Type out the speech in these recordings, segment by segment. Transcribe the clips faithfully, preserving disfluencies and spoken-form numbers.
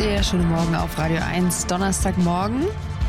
Der schöne Morgen auf Radio eins, Donnerstagmorgen.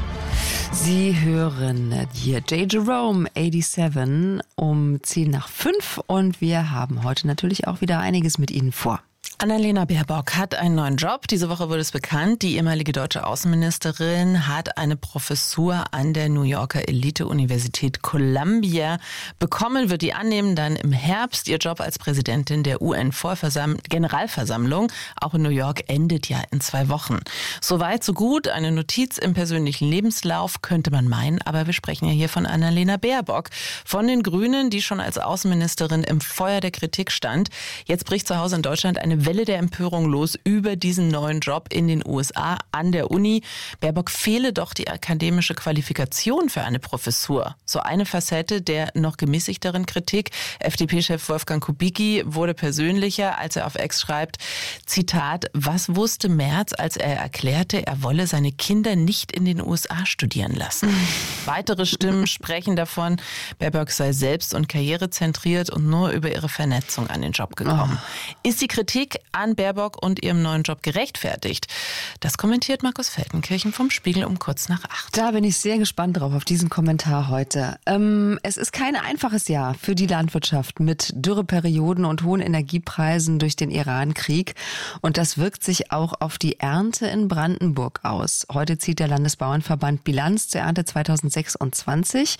Sie hören hier J. Jerome, siebenundachtzig, um zehn nach fünf und wir haben heute natürlich auch wieder einiges mit Ihnen vor. Annalena Baerbock hat einen neuen Job. Diese Woche wurde es bekannt. Die ehemalige deutsche Außenministerin hat eine Professur an der New Yorker Elite-Universität Columbia bekommen, wird die annehmen dann im Herbst. Ihr Job als Präsidentin der U N-Generalversammlung, auch in New York, endet ja in zwei Wochen. Soweit, so gut. Eine Notiz im persönlichen Lebenslauf könnte man meinen, aber wir sprechen ja hier von Annalena Baerbock, von den Grünen, die schon als Außenministerin im Feuer der Kritik stand. Jetzt bricht zu Hause in Deutschland eine Welle der Empörung los über diesen neuen Job in den U S A an der Uni. Baerbock fehle doch die akademische Qualifikation für eine Professur. So eine Facette der noch gemäßigteren Kritik. F D P-Chef Wolfgang Kubicki wurde persönlicher, als er auf X schreibt, Zitat, was wusste Merz, als er erklärte, er wolle seine Kinder nicht in den U S A studieren lassen? Weitere Stimmen sprechen davon, Baerbock sei selbst- und karrierezentriert und nur über ihre Vernetzung an den Job gekommen. Oh. Ist die Kritik an Baerbock und ihrem neuen Job gerechtfertigt? Das kommentiert Markus Feldenkirchen vom Spiegel um kurz nach acht. Da bin ich sehr gespannt drauf, auf diesen Kommentar heute. Ähm, es ist kein einfaches Jahr für die Landwirtschaft mit Dürreperioden und hohen Energiepreisen durch den Iran-Krieg. Und das wirkt sich auch auf die Ernte in Brandenburg aus. Heute zieht der Landesbauernverband Bilanz zur Ernte zweitausendsechsundzwanzig.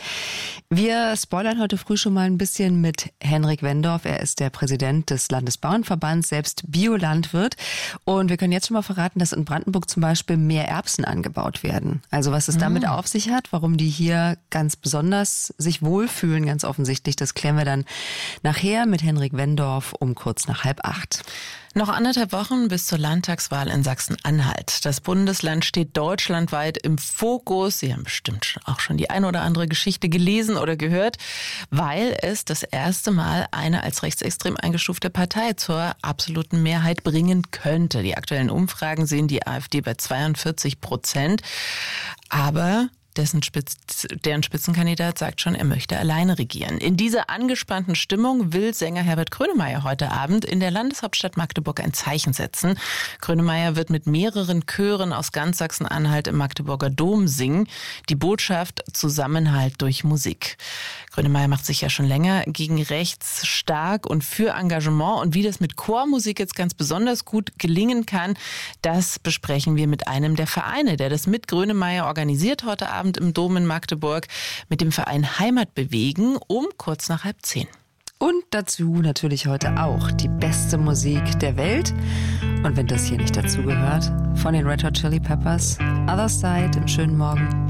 Wir spoilern heute früh schon mal ein bisschen mit Henrik Wendorf. Er ist der Präsident des Landesbauernverbands, selbst Biolandwirt. Und wir können jetzt schon mal verraten, dass in Brandenburg zum Beispiel mehr Erbsen angebaut werden. Also was es damit auf sich hat, warum die hier ganz besonders sich wohlfühlen, ganz offensichtlich, das klären wir dann nachher mit Henrik Wendorf um kurz nach halb acht. Noch anderthalb Wochen bis zur Landtagswahl in Sachsen-Anhalt. Das Bundesland steht deutschlandweit im Fokus. Sie haben bestimmt auch schon die eine oder andere Geschichte gelesen oder gehört, weil es das erste Mal eine als rechtsextrem eingestufte Partei zur absoluten Mehrheit bringen könnte. Die aktuellen Umfragen sehen die AfD bei zweiundvierzig Prozent. Aber Dessen Spitz, deren Spitzenkandidat sagt schon, er möchte alleine regieren. In dieser angespannten Stimmung will Sänger Herbert Grönemeyer heute Abend in der Landeshauptstadt Magdeburg ein Zeichen setzen. Grönemeyer wird mit mehreren Chören aus ganz Sachsen-Anhalt im Magdeburger Dom singen. Die Botschaft Zusammenhalt durch Musik. Grönemeyer macht sich ja schon länger gegen rechts stark und für Engagement. Und wie das mit Chormusik jetzt ganz besonders gut gelingen kann, das besprechen wir mit einem der Vereine, der das mit Grönemeyer organisiert heute Abend im Dom in Magdeburg, mit dem Verein Heimat bewegen, um kurz nach halb zehn. Und dazu natürlich heute auch die beste Musik der Welt. Und wenn das hier nicht dazugehört, von den Red Hot Chili Peppers, Other Side im schönen Morgen.